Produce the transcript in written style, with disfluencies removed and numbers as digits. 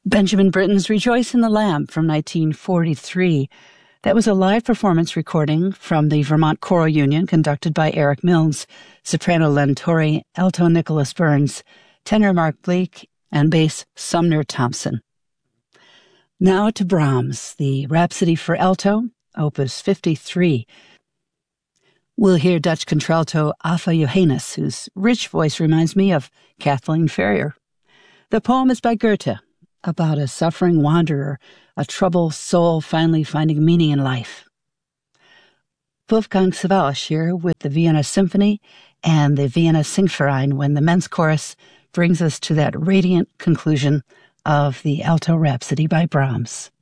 Benjamin Britten's Rejoice in the Lamb from 1943. That was a live performance recording from the Vermont Choral Union conducted by Eric Milnes, soprano Len Torrey, alto Nicholas Burns, tenor Mark Bleak, and bass Sumner Thompson. Now to Brahms, the Rhapsody for Alto, Opus 53. We'll hear Dutch contralto Afa Johannes, whose rich voice reminds me of Kathleen Ferrier. The poem is by Goethe, about a suffering wanderer, a troubled soul finally finding meaning in life. Wolfgang Sawallisch here with the Vienna Symphony and the Vienna Singverein when the men's chorus brings us to that radiant conclusion of the Alto Rhapsody by Brahms.